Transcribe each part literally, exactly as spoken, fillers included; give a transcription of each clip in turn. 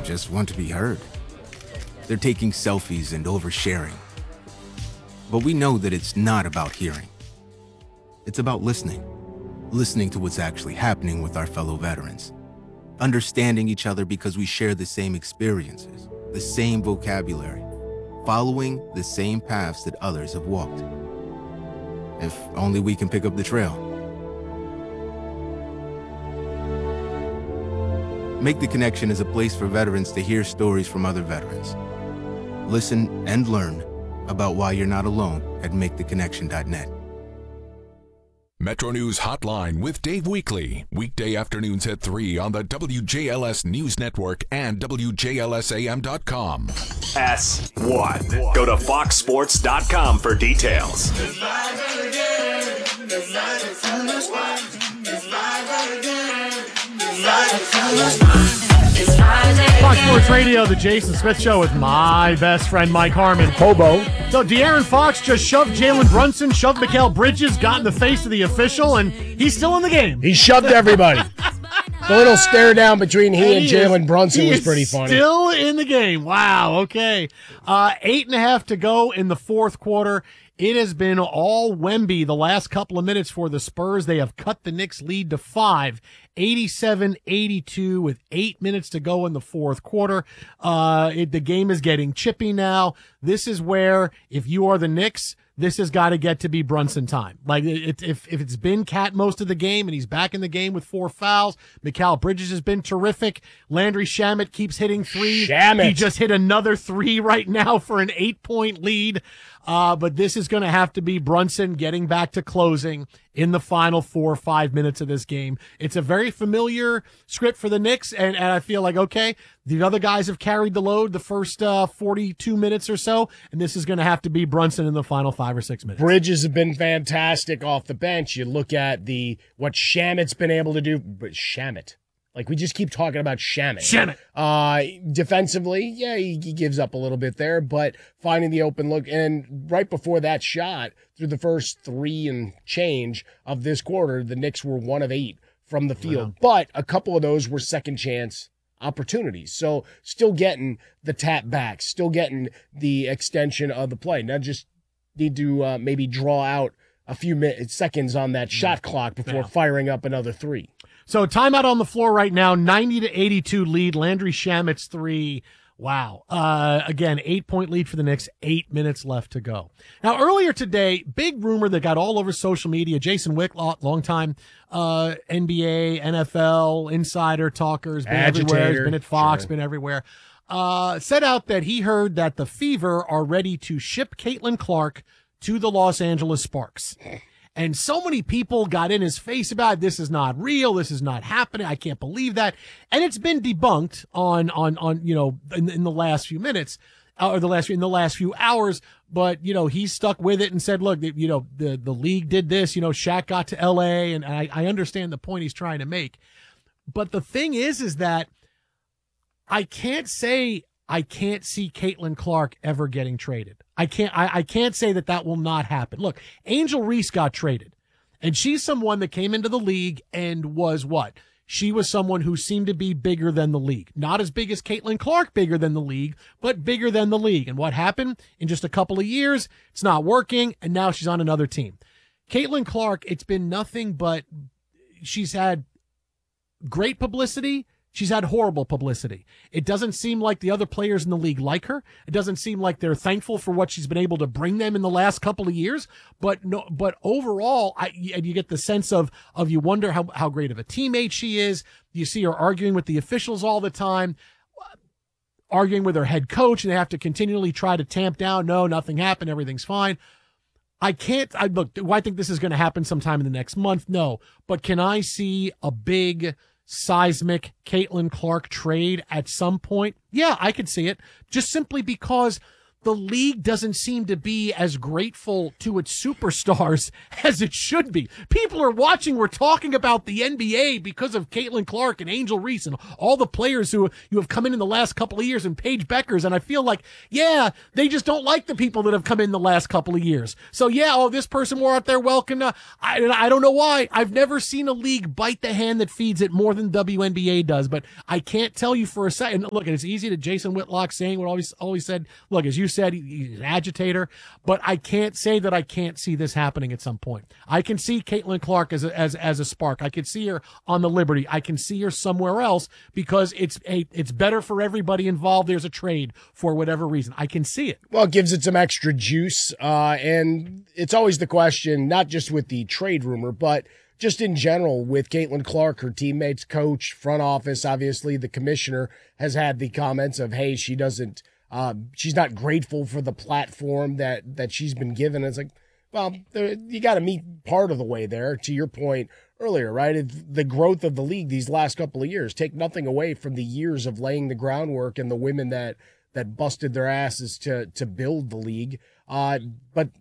just want to be heard. They're taking selfies and oversharing. But we know that it's not about hearing. It's about listening. Listening to what's actually happening with our fellow veterans. Understanding each other because we share the same experiences, the same vocabulary, following the same paths that others have walked. If only we can pick up the trail. Make the Connection is a place for veterans to hear stories from other veterans. Listen and learn about why you're not alone at make the connection dot net. Metro News Hotline with Dave Weekley. Weekday afternoons at three on the W J L S News Network and W J L S A M dot com. S one. Go to fox sports dot com for details. Fox Sports Radio, the Jason Smith Show with my best friend Mike Harmon. Hobo. So De'Aaron Fox just shoved Jalen Brunson, shoved Mikal Bridges, got in the face of the official, and he's still in the game. He shoved everybody. The little stare down between he and, and Jalen Brunson was pretty funny. Still in the game. Wow, okay. Uh, eight and a half to go in the fourth quarter. It has been all Wemby the last couple of minutes for the Spurs. They have cut the Knicks' lead to five, eighty-seven eighty-two with eight minutes to go in the fourth quarter. Uh, it, the game is getting chippy now. This is where, if you are the Knicks, this has got to get to be Brunson time. Like, it, if if it's been Cat most of the game and he's back in the game with four fouls, Mikal Bridges has been terrific. Landry Shamet keeps hitting threes. Shamet. He just hit another three right now for an eight-point lead. Uh, but this is going to have to be Brunson getting back to closing in the final four or five minutes of this game. It's a very familiar script for the Knicks, and, and I feel like, okay, the other guys have carried the load the first uh, forty-two minutes or so, and this is going to have to be Brunson in the final five or six minutes. Bridges have been fantastic off the bench. You look at the what Shamet's been able to do. But Shamet. Like, we just keep talking about Shamet. Shamet. Uh, defensively, yeah, he, he gives up a little bit there, but finding the open look. And right before that shot, through the first three and change of this quarter, the Knicks were one of eight from the field. Wow. But a couple of those were second chance opportunities. So still getting the tap back, still getting the extension of the play. Now just need to uh, maybe draw out a few minutes, seconds on that shot clock before yeah. firing up another three. So timeout on the floor right now, ninety to eighty-two lead. Landry Shamet's three. Wow. Uh, again, eight-point lead for the Knicks, eight minutes left to go. Now, earlier today, big rumor that got all over social media, Jason Wick, long-time uh, N B A, N F L, insider talker, has been Agitator. everywhere, has been at Fox, Sure. been everywhere, uh, said out that he heard that the Fever are ready to ship Caitlin Clark to the Los Angeles Sparks. And so many people got in his face about it. This is not real. This is not happening. I can't believe that. And it's been debunked on, on, on, you know, in, in the last few minutes uh, or the last, in the last few hours. But, you know, he stuck with it and said, look, you know, the, the league did this, you know, Shaq got to L A, and I, I understand the point he's trying to make. But the thing is, is that I can't say I can't see Caitlin Clark ever getting traded. I can't, I, I can't say that that will not happen. Look, Angel Reese got traded, and she's someone that came into the league and was what? She was someone who seemed to be bigger than the league. Not as big as Caitlin Clark, bigger than the league, but bigger than the league. And what happened? In just a couple of years, it's not working, and now she's on another team. Caitlin Clark, it's been nothing but she's had great publicity. She's had horrible publicity. It doesn't seem like the other players in the league like her. It doesn't seem like they're thankful for what she's been able to bring them in the last couple of years. But no, but overall, I, and you get the sense of, of you wonder how, how great of a teammate she is. You see her arguing with the officials all the time, arguing with her head coach, and they have to continually try to tamp down. No, nothing happened. Everything's fine. I can't, I look, do I think this is going to happen sometime in the next month? No. But can I see a big seismic Caitlin Clark trade at some point? Yeah, I could see it, just simply because the league doesn't seem to be as grateful to its superstars as it should be. People are watching. We're talking about the N B A because of Caitlin Clark and Angel Reese and all the players who you have come in in the last couple of years and Paige Beckers. And I feel like, yeah, they just don't like the people that have come in the last couple of years. So yeah, oh, this person more out there welcome. Uh, I, I don't know why. I've never seen a league bite the hand that feeds it more than W N B A does, but I can't tell you for a second. Look, it's easy to Jason Whitlock saying what always always said. Look, as you said, he, he's an agitator, but I can't say that I can't see this happening at some point. I can see Caitlin Clark as a, as as a spark. I can see her on the Liberty. I can see her somewhere else because it's a it's better for everybody involved. There's a trade for whatever reason. I can see it. Well, it gives it some extra juice, uh, and it's always the question, not just with the trade rumor, but just in general with Caitlin Clark, her teammates, coach, front office. Obviously, the commissioner has had the comments of, hey, she doesn't, uh, she's not grateful for the platform that, that she's been given. It's like, well, there, you got to meet part of the way there, to your point earlier, right? It's the growth of the league these last couple of years. Take nothing away from the years of laying the groundwork and the women that, that busted their asses to, to build the league. Uh, but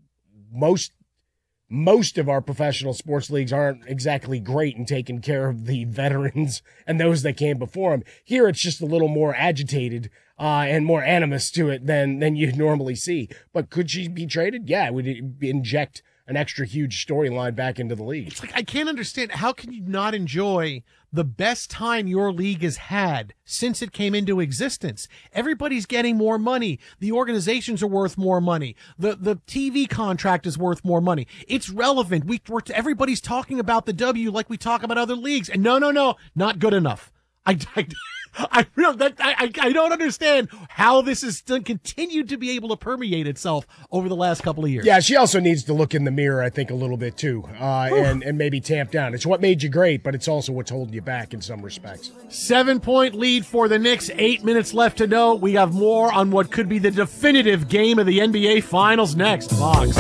most Most of our professional sports leagues aren't exactly great in taking care of the veterans and those that came before them. Here, it's just a little more agitated uh, and more animus to it than than you normally see. But could she be traded? Yeah, it would inject an extra huge storyline back into the league. It's like, I can't understand. How can you not enjoy the best time your league has had since it came into existence? Everybody's getting more money. The organizations are worth more money. The the T V contract is worth more money. It's relevant. We we're, everybody's talking about the W like we talk about other leagues. And no, no, no, not good enough. I, I, I really that I, I don't understand how this has still continued to be able to permeate itself over the last couple of years. Yeah, she also needs to look in the mirror, I think, a little bit too, uh, and and maybe tamp down. It's what made you great, but it's also what's holding you back in some respects. Seven point lead for the Knicks. Eight minutes left to go. We have more on what could be the definitive game of the N B A Finals next. Fox.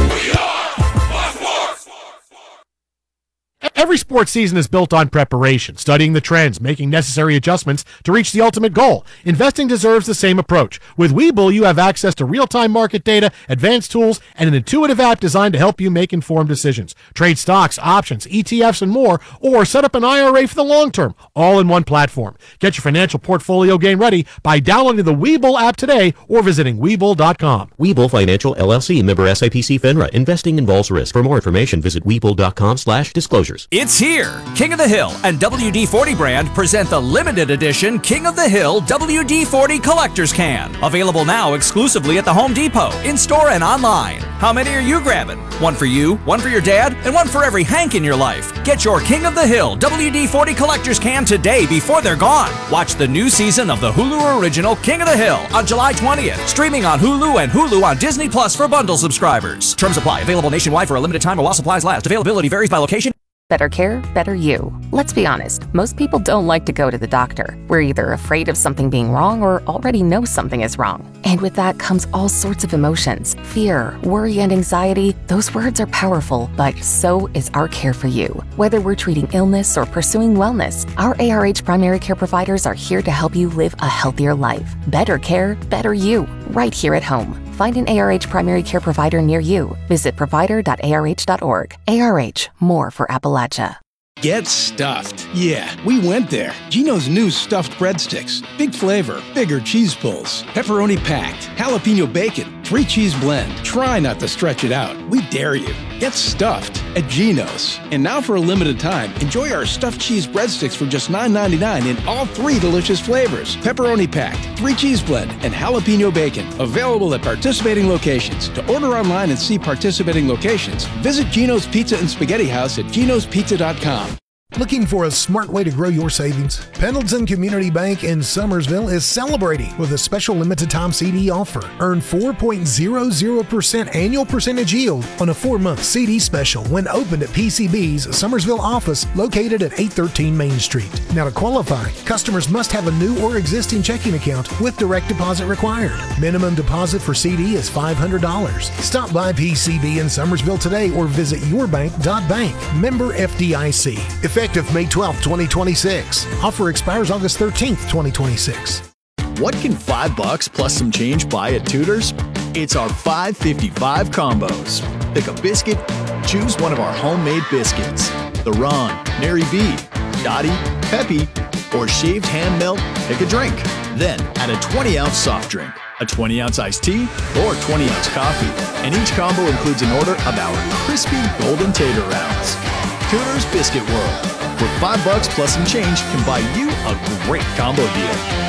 Every sports season is built on preparation, studying the trends, making necessary adjustments to reach the ultimate goal. Investing deserves the same approach. With Webull, you have access to real-time market data, advanced tools, and an intuitive app designed to help you make informed decisions. Trade stocks, options, E T Fs, and more, or set up an I R A for the long term, all in one platform. Get your financial portfolio game ready by downloading the Webull app today or visiting Webull dot com. Webull Financial, L L C, member S I P C FINRA. Investing involves risk. For more information, visit Webull dot com slash disclosures. It's here. King of the Hill and W D forty brand present the limited edition King of the Hill W D forty Collector's Can. Available now exclusively at the Home Depot, in-store and online. How many are you grabbing? One for you, one for your dad, and one for every Hank in your life. Get your King of the Hill W D forty Collector's Can today before they're gone. Watch the new season of the Hulu original King of the Hill on July twentieth. Streaming on Hulu and Hulu on Disney Plus for bundle subscribers. Terms apply. Available nationwide for a limited time or while supplies last. Availability varies by location. Better care, better you. Let's be honest, most people don't like to go to the doctor. We're either afraid of something being wrong or already know something is wrong. And with that comes all sorts of emotions. Fear, worry, and anxiety. Those words are powerful, but so is our care for you. Whether we're treating illness or pursuing wellness, our A R H primary care providers are here to help you live a healthier life. Better care, better you. Right here at home. Find an A R H primary care provider near you. Visit provider dot A R H dot org. A R H, more for Appalachia. Get stuffed. Yeah, we went there. Geno's new stuffed breadsticks. Big flavor, bigger cheese pulls, pepperoni packed, jalapeno bacon, three cheese blend. Try not to stretch it out. We dare you. Get stuffed at Geno's. And now for a limited time, enjoy our stuffed cheese breadsticks for just nine ninety-nine in all three delicious flavors. Pepperoni packed, three cheese blend, and jalapeno bacon. Available at participating locations. To order online and see participating locations, visit Geno's Pizza and Spaghetti House at genos pizza dot com. Looking for a smart way to grow your savings? Pendleton Community Bank in Summersville is celebrating with a special limited time C D offer. Earn four point zero zero percent annual percentage yield on a four-month C D special when opened at P C B's Summersville office located at eight thirteen Main Street. Now to qualify, customers must have a new or existing checking account with direct deposit required. Minimum deposit for C D is five hundred dollars. Stop by P C B in Summersville today or visit your bank dot bank. Member F D I C. Effective May twelfth, twenty twenty-six. Offer expires August thirteenth, twenty twenty-six. What can five bucks plus some change buy at Tudor's? It's our five fifty-five combos. Pick a biscuit, choose one of our homemade biscuits. The Ron, Mary B, Dottie, Peppy, or shaved ham melt, pick a drink. Then add a twenty ounce soft drink, a twenty ounce iced tea, or twenty ounce coffee. And each combo includes an order of our crispy golden tater rounds. Tudor's Biscuit World, where five bucks plus some change can buy you a great combo deal.